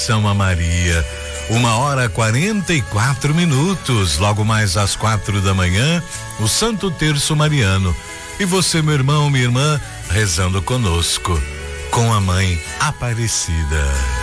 São a Maria. 1h44. Logo mais às 4 da manhã, o Santo Terço Mariano. E você, meu irmão, minha irmã, rezando conosco, com a Mãe Aparecida.